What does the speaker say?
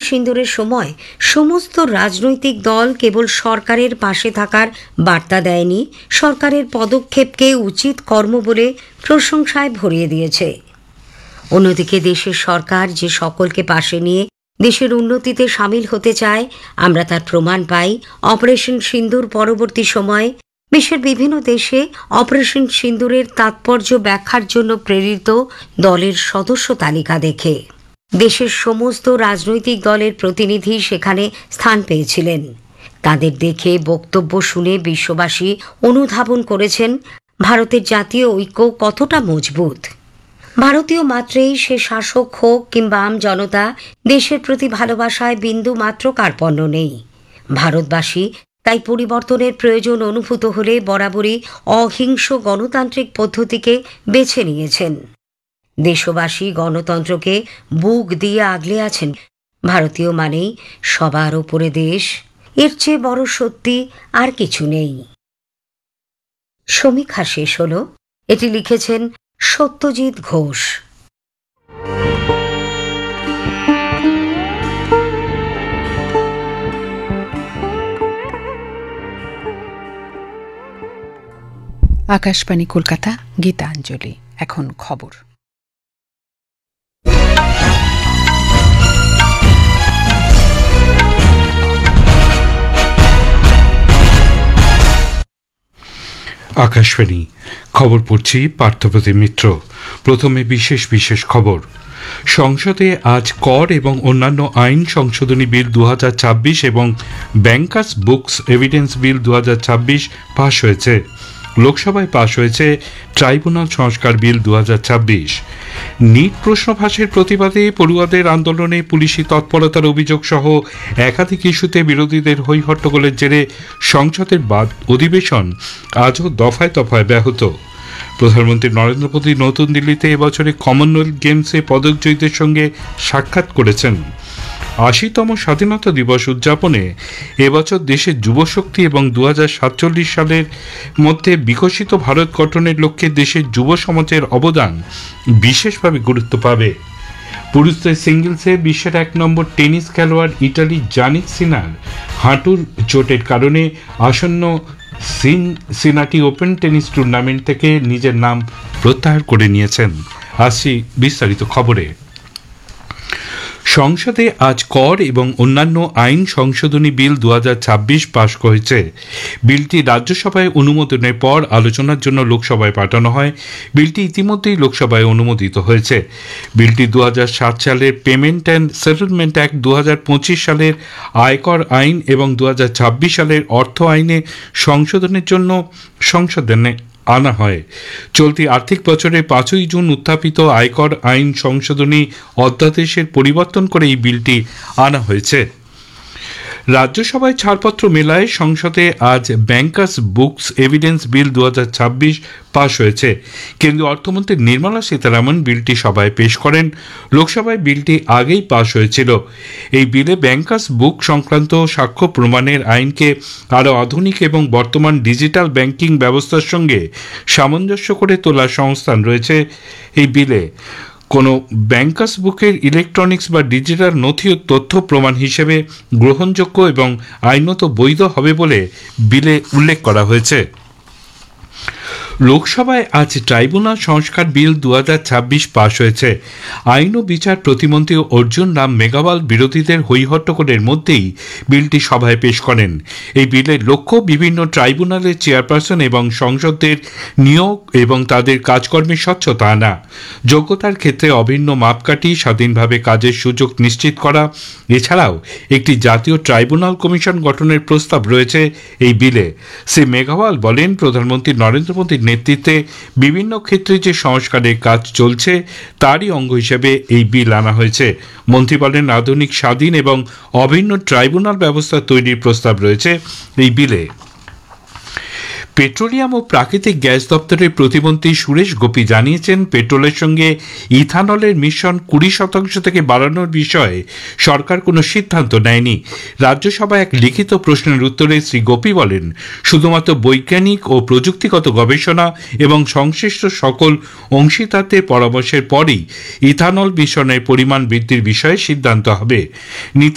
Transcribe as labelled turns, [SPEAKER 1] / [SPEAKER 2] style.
[SPEAKER 1] সিন্দুরের সময় সমস্ত রাজনৈতিক দল কেবল সরকারের পাশে থাকার বার্তা দেয়নি, সরকারের পদক্ষেপকে উচিত কর্ম বলে প্রশংসায় ভরিয়ে দিয়েছে। অন্যদিকে দেশের সরকার যে সকলকে পাশে নিয়ে দেশের উন্নতিতে সামিল হতে চায়, আমরা তার প্রমাণ পাই অপারেশন সিন্দুর পরবর্তী সময়ে বিশ্বের বিভিন্ন দেশে অপারেশন সিন্দুরের তাৎপর্য ব্যাখ্যার জন্য প্রেরিত দলের সদস্য তালিকা দেখে। দেশের সমস্ত রাজনৈতিক দলের প্রতিনিধি সেখানে স্থান পেয়েছিলেন। তাদের দেখে বক্তব্য শুনে বিশ্ববাসী অনুধাবন করেছেন ভারতের জাতীয় ঐক্য কতটা মজবুত। ভারতীয় মাত্রেই সে শাসক হোক কিংবা আম জনতা, দেশের প্রতি ভালোবাসায় বিন্দু মাত্র কার্পণ্য নেই। ভারতবাসী তাই পরিবর্তনের প্রয়োজন অনুভূত হলে বরাবরই অহিংস গণতান্ত্রিক পদ্ধতিকে বেছে নিয়েছেন। দেশবাসী গণতন্ত্রকে বুক দিয়ে আগলে আছেন। ভারতীয় মানেই সবার উপরে দেশ, এর চেয়ে বড় সত্যি আর কিছু নেই। সমীক্ষা শেষ হল। এটি লিখেছেন সত্যজিৎ ঘোষ।
[SPEAKER 2] আকাশবাণী কলকাতা, গীতাঞ্জলি। এখন খবর।
[SPEAKER 3] আকাশবাণী খবর পড়ছি পার্থপ্রতিম মিত্র। প্রথমে বিশেষ বিশেষ খবর। সংসদে আজ কর এবং অন্যান্য আইন সংশোধনী বিল 2026 এবং ব্যাংকার্স বুকস এভিডেন্স বিল 2026 পাশ হয়েছে। লোকসভায় পাশ হয়েছে ট্রাইব্যুনাল সংস্কার বিল 2026। নিট প্রশ্ন ফাঁসের প্রতিবাদে পড়ুয়াদের আন্দোলনে পুলিশি তৎপরতার অভিযোগ সহ একাধিক ইস্যুতে বিরোধীদের হৈ হট্টগোলের জেরে সংসদের অধিবেশন আজও দফায় দফায় ব্যাহত। প্রধানমন্ত্রী নরেন্দ্র মোদী নতুন দিল্লিতে এবছরে কমনওয়েলথ গেমসে পদকজয়ীদের সঙ্গে সাক্ষাৎ করেছেন। ৮০তম স্বাধীনতা দিবস উদযাপনে এবছর দেশের যুবশক্তি এবং 2047 সালের মধ্যে বিকশিত ভারত গঠনের লক্ষ্যে দেশের যুব সমাজের অবদান বিশেষভাবে গুরুত্ব পাবে। পুরুষদের সিঙ্গলসে বিশ্বের 1 নম্বর টেনিস খেলোয়াড় ইটালির জানিক সিনার হাঁটুর চোটের কারণে আসন্ন সিনাটি ওপেন টেনিস টুর্নামেন্ট থেকে নিজের নাম প্রত্যাহার করে নিয়েছেন। আসছি বিস্তারিত খবরে। সংসদে আজ কর এবং অন্যান্য আইন সংশোধনী বিল 2026 পাশ হয়েছে। বিলটি রাজ্যসভায় অনুমোদনের পর আলোচনার জন্য লোকসভায় পাঠানো হয়। বিলটি ইতিমধ্যেই লোকসভায় অনুমোদিত হয়েছে। বিলটি 2007 সালের পেমেন্ট অ্যান্ড সেটেলমেন্ট অ্যাক্ট, 2025 সালের আয়কর আইন এবং 2026 সালের অর্থ আইনে সংশোধনের জন্য সংসদে আনা হয়। চলতি আর্থিক বছরের 5ই জুন উত্থাপিত আয়কর আইন সংশোধনী অধ্যাদেশের পরিবর্তন করে এই বিলটি আনা হয়েছে। রাজ্যসভায় ছাড়পত্র মেলায় সংসদে আজ ব্যাংকার্স বুকস এভিডেন্স বিল 2026 পাশ হয়েছে। কেন্দ্রীয় অর্থমন্ত্রী নির্মলা সীতারামন বিলটি সভায় পেশ করেন। লোকসভায় বিলটি আগেই পাশ হয়েছিল। এই বিলে ব্যাংকার্স বুক সংক্রান্ত সাক্ষ্য প্রমাণের আইনকে আরও আধুনিক এবং বর্তমান ডিজিটাল ব্যাংকিং ব্যবস্থার সঙ্গে সামঞ্জস্য করে তোলার সংস্থান রয়েছে। এই বিলে কোনো ব্যাংকার্স বুকের ইলেকট্রনিক্স বা ডিজিটাল নথি ও তথ্য প্রমাণ হিসেবে গ্রহণযোগ্য এবং আইনত বৈধ হবে বলে বিলে উল্লেখ করা হয়েছে। লোকসভায় আজ ট্রাইব্যুনাল সংস্কার বিল 2026 পাশ হয়েছে। আইন ও বিচার প্রতিমন্ত্রী অর্জুন রাম মেঘওয়াল বিরোধীদের হৈহট্টগোলের মধ্যেই বিলটি সভায় পেশ করেন। এই বিলের লক্ষ্য বিভিন্ন ট্রাইব্যুনালের চেয়ারপারসন এবং সংসদদের নিয়োগ এবং তাদের কাজকর্মের স্বচ্ছতা আনা, যোগ্যতার ক্ষেত্রে অভিন্ন মাপকাঠি, স্বাধীনভাবে কাজের সুযোগ নিশ্চিত করা। এছাড়াও একটি জাতীয় ট্রাইব্যুনাল কমিশন গঠনের প্রস্তাব রয়েছে এই বিলে। শ্রী মেঘওয়াল বলেন, প্রধানমন্ত্রী নরেন্দ্র মোদীর নেতৃত্বে বিভিন্ন ক্ষেত্রে যে সংস্কারের কাজ চলছে তারই অঙ্গ হিসেবে এই বিল আনা হয়েছে। মন্ত্রী বলেন, আধুনিক, স্বাধীন এবং অভিন্ন ট্রাইব্যুনাল ব্যবস্থা তৈরির প্রস্তাব রয়েছে এই বিলে। পেট্রোলিয়াম ও প্রাকৃতিক গ্যাস দপ্তরের প্রতিমন্ত্রী সুরেশ গোপী জানিয়েছেন, পেট্রোলের সঙ্গে ইথানলের মিশ্রণ 20% থেকে বাড়ানোর বিষয়ে সরকার কোনো সিদ্ধান্ত নেয়নি। রাজ্যসভায় এক লিখিত প্রশ্নের উত্তরে শ্রী গোপী বলেন, শুধুমাত্র বৈজ্ঞানিক ও প্রযুক্তিগত গবেষণা এবং সংশ্লিষ্ট সকল অংশীদারদের পরামর্শের পরই ইথানল মিশ্রণের পরিমাণ বৃদ্ধির বিষয়ে সিদ্ধান্ত হবে।